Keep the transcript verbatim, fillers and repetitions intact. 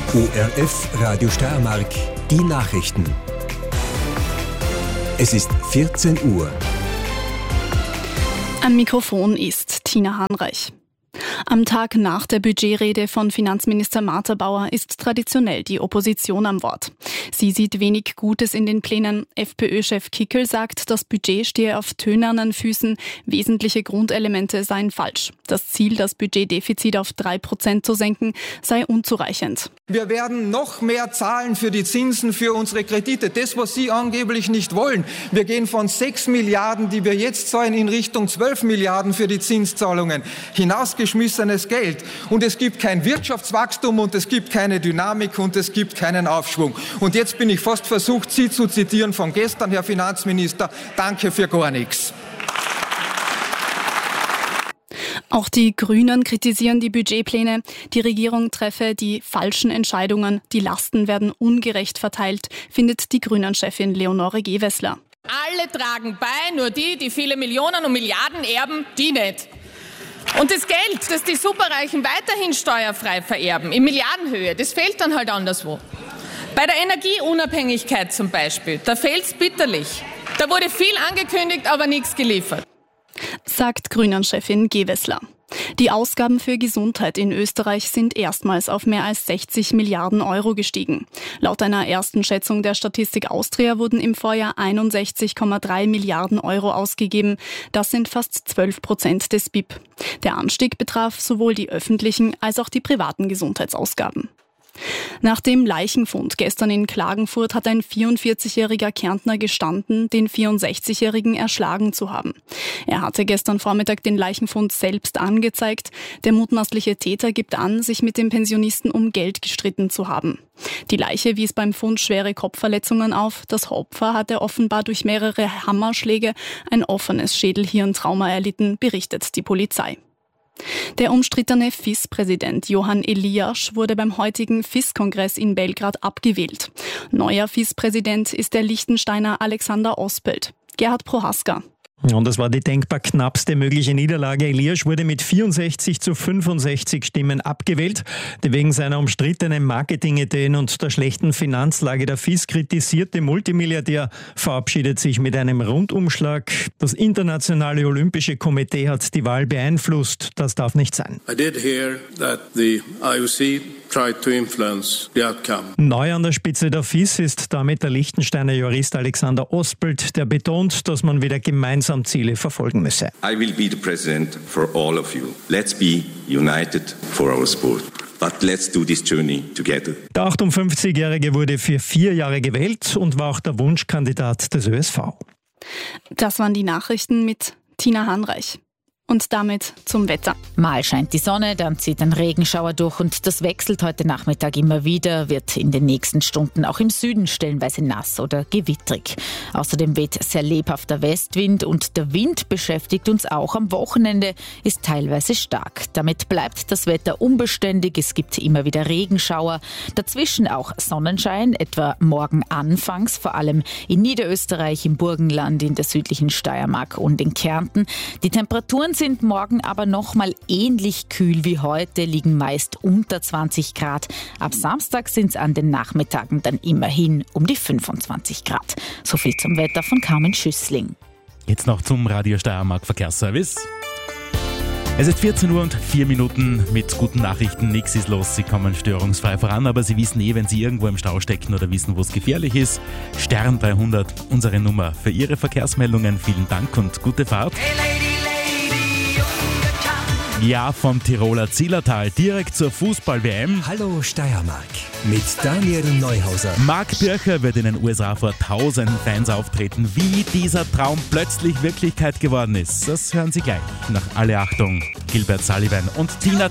O R F Radio Steiermark, die Nachrichten. Es ist vierzehn Uhr. Am Mikrofon ist Tina Hahnreich. Am Tag nach der Budgetrede von Finanzminister Martha Bauer ist traditionell die Opposition am Wort. Sie sieht wenig Gutes in den Plänen. FPÖ-Chef Kickl sagt, das Budget stehe auf tönernen Füßen, wesentliche Grundelemente seien falsch. Das Ziel, das Budgetdefizit auf drei Prozent zu senken, sei unzureichend. Wir werden noch mehr zahlen für die Zinsen für unsere Kredite, das, was Sie angeblich nicht wollen. Wir gehen von sechs Milliarden, die wir jetzt zahlen, in Richtung zwölf Milliarden für die Zinszahlungen. Hinausgeschmissenes Geld. Und es gibt kein Wirtschaftswachstum und es gibt keine Dynamik und es gibt keinen Aufschwung. Und jetzt bin ich fast versucht, Sie zu zitieren von gestern, Herr Finanzminister. Danke für gar nichts. Auch die Grünen kritisieren die Budgetpläne. Die Regierung treffe die falschen Entscheidungen. Die Lasten werden ungerecht verteilt, findet die Grünen-Chefin Leonore Gewessler. Alle tragen bei, nur die, die viele Millionen und Milliarden erben, die nicht. Und das Geld, das die Superreichen weiterhin steuerfrei vererben, in Milliardenhöhe, das fehlt dann halt anderswo. Bei der Energieunabhängigkeit zum Beispiel, da fehlt's bitterlich. Da wurde viel angekündigt, aber nichts geliefert. Sagt Grünen-Chefin Gewessler. Die Ausgaben für Gesundheit in Österreich sind erstmals auf mehr als sechzig Milliarden Euro gestiegen. Laut einer ersten Schätzung der Statistik Austria wurden im Vorjahr einundsechzig Komma drei Milliarden Euro ausgegeben. Das sind fast zwölf Prozent des B I P. Der Anstieg betraf sowohl die öffentlichen als auch die privaten Gesundheitsausgaben. Nach dem Leichenfund gestern in Klagenfurt hat ein vierundvierzigjähriger Kärntner gestanden, den vierundsechzigjährigen erschlagen zu haben. Er hatte gestern Vormittag den Leichenfund selbst angezeigt. Der mutmaßliche Täter gibt an, sich mit dem Pensionisten um Geld gestritten zu haben. Die Leiche wies beim Fund schwere Kopfverletzungen auf. Das Opfer hatte offenbar durch mehrere Hammerschläge ein offenes Schädelhirntrauma erlitten, berichtet die Polizei. Der umstrittene F I S-Präsident Johann Elias wurde beim heutigen F I S-Kongress in Belgrad abgewählt. Neuer F I S-Präsident ist der Liechtensteiner Alexander Ospelt. Gerhard Prohaska. Und das war die denkbar knappste mögliche Niederlage. Elias wurde mit vierundsechzig zu fünfundsechzig Stimmen abgewählt. Der wegen seiner umstrittenen Marketingideen und der schlechten Finanzlage der F I S kritisierte Multimilliardär verabschiedet sich mit einem Rundumschlag. Das Internationale Olympische Komitee hat die Wahl beeinflusst. Das darf nicht sein. I did hear that the I O C tried to influence the outcome. Neu an der Spitze der F I S ist damit der Liechtensteiner Jurist Alexander Ospelt, der betont, dass man wieder gemeinsam Ziele verfolgen müsse. I will be the president for all of you. Let's be united for our sport. But let's do this journey together. Der achtundfünfzigjährige wurde für vier Jahre gewählt und war auch der Wunschkandidat des Ö S V. Das waren die Nachrichten mit Tina Hahnreich. Und damit zum Wetter. Mal scheint die Sonne, dann zieht ein Regenschauer durch und das wechselt heute Nachmittag immer wieder, wird in den nächsten Stunden auch im Süden stellenweise nass oder gewittrig. Außerdem weht sehr lebhafter Westwind und der Wind beschäftigt uns auch am Wochenende, ist teilweise stark. Damit bleibt das Wetter unbeständig, es gibt immer wieder Regenschauer, dazwischen auch Sonnenschein, etwa morgen anfangs, vor allem in Niederösterreich, im Burgenland, in der südlichen Steiermark und in Kärnten. Die Temperaturen sind morgen aber noch mal ähnlich kühl wie heute, liegen meist unter zwanzig Grad. Ab Samstag sind es an den Nachmittagen dann immerhin um die fünfundzwanzig Grad. So viel zum Wetter von Carmen Schüssling. Jetzt noch zum Radio Steiermark Verkehrsservice. Es ist vierzehn Uhr und vier Minuten mit guten Nachrichten. Nichts ist los, Sie kommen störungsfrei voran, aber Sie wissen eh, wenn Sie irgendwo im Stau stecken oder wissen, wo es gefährlich ist. Stern dreihundert, unsere Nummer für Ihre Verkehrsmeldungen. Vielen Dank und gute Fahrt. Hey Lady, Ja, vom Tiroler Zillertal direkt zur Fußball-W M. Hallo Steiermark mit Daniel Neuhauser. Marc Bircher wird in den U S A vor tausenden Fans auftreten. Wie dieser Traum plötzlich Wirklichkeit geworden ist, das hören Sie gleich. Nach alle Achtung, Gilbert Sullivan und Tina